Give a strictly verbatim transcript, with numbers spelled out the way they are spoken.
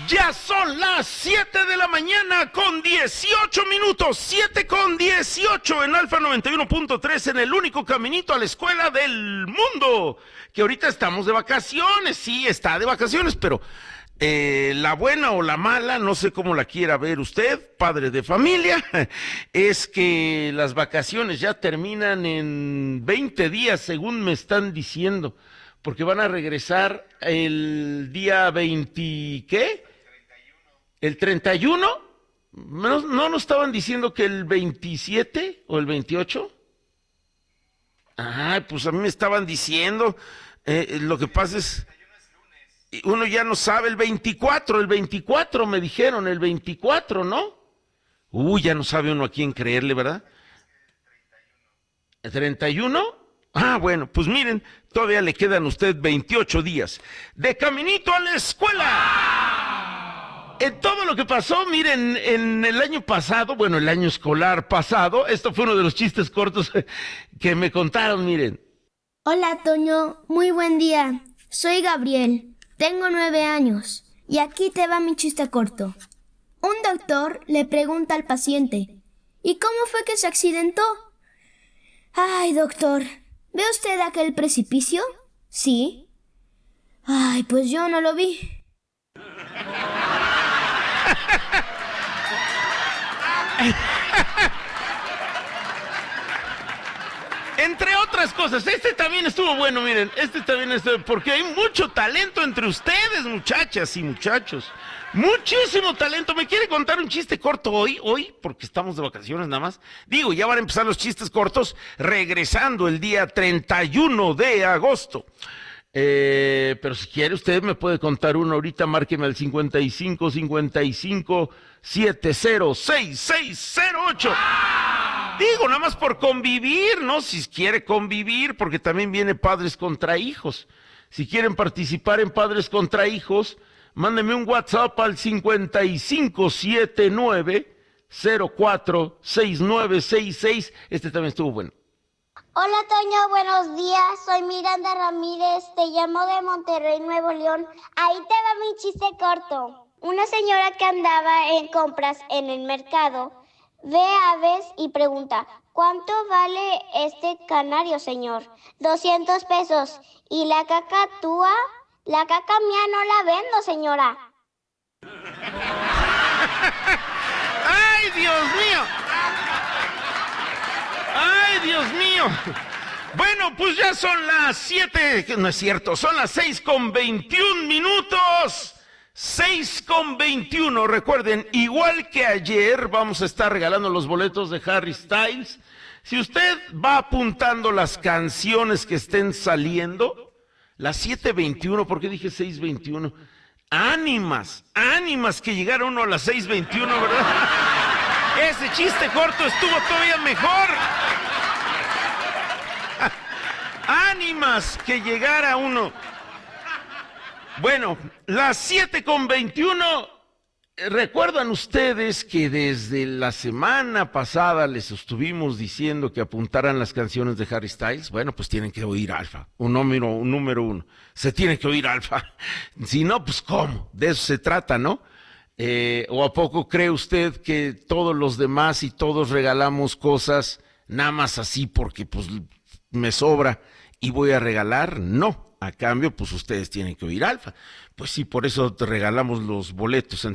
Ya son las siete de la mañana con dieciocho minutos, siete con dieciocho en Alfa noventa y uno punto tres, en el único caminito a la escuela del mundo, que ahorita estamos de vacaciones, sí, está de vacaciones, pero eh, la buena o la mala, no sé cómo la quiera ver usted, padre de familia, es que las vacaciones ya terminan en veinte días, según me están diciendo, porque van a regresar el día veinte, ¿qué? ¿El treinta y uno? ¿No, no nos estaban diciendo que el veintisiete o el veintiocho? Ah, pues a mí me estaban diciendo, eh, lo que pasa es, uno ya no sabe, el veinticuatro, el veinticuatro me dijeron, el veinticuatro, ¿no? Uy, ya no sabe uno a quién creerle, ¿verdad? ¿El treinta y uno? Ah, bueno, pues miren, todavía le quedan a usted veintiocho días de caminito a la escuela. En todo lo que pasó, miren, en el año pasado, bueno, el año escolar pasado, esto fue uno de los chistes cortos que me contaron, miren. Hola, Toño, muy buen día. Soy Gabriel, tengo nueve años, y aquí te va mi chiste corto. Un doctor le pregunta al paciente, ¿y cómo fue que se accidentó? Ay, doctor, ¿ve usted aquel precipicio? Sí. Ay, pues yo no lo vi. Entre otras cosas, este también estuvo bueno, miren, este también estuvo, porque hay mucho talento entre ustedes, muchachas y muchachos. Muchísimo talento. ¿Me quiere contar un chiste corto hoy? Hoy, porque estamos de vacaciones nada más. Digo, ya van a empezar los chistes cortos regresando el día treinta y uno de agosto. Eh, pero si quiere usted me puede contar uno ahorita, márqueme al cincuenta y cinco, cincuenta y cinco, setenta, sesenta y seis cero ocho. Digo, nada más por convivir, ¿no? Si quiere convivir, porque también viene Padres contra Hijos. Si quieren participar en Padres contra Hijos, mándenme un WhatsApp al cincuenta y cinco, setenta y nueve, cero cuatro, sesenta y nueve sesenta y seis. Este también estuvo bueno. Hola, Toño, buenos días. Soy Miranda Ramírez, te llamo de Monterrey, Nuevo León. Ahí te va mi chiste corto. Una señora que andaba en compras en el mercado ve aves y pregunta, ¿cuánto vale este canario, señor? doscientos pesos. ¿Y la cacatúa? La caca mía no la vendo, señora. ¡Ay, Dios mío! ¡Ay, Dios mío! Bueno, pues ya son las siete, no es cierto, son las seis con veintiún minutos. seis con veintiuno, recuerden, igual que ayer vamos a estar regalando los boletos de Harry Styles. Si usted va apuntando las canciones que estén saliendo, las siete veintiuno, ¿por qué dije seis veintiuno? Ánimas, ánimas que llegara uno a las seis veintiuno, ¿verdad? Ese chiste corto estuvo todavía mejor. Ánimas que llegara uno. Bueno, las siete con veintiuno, ¿recuerdan ustedes que desde la semana pasada les estuvimos diciendo que apuntaran las canciones de Harry Styles? Bueno, pues tienen que oír Alfa, un número, un número uno. Se tiene que oír Alfa. Si no, pues ¿cómo? De eso se trata, ¿no? Eh, ¿O a poco cree usted que todos los demás y todos regalamos cosas nada más así porque pues me sobra y voy a regalar? No. A cambio, pues ustedes tienen que oír Alfa. Pues sí, por eso te regalamos los boletos.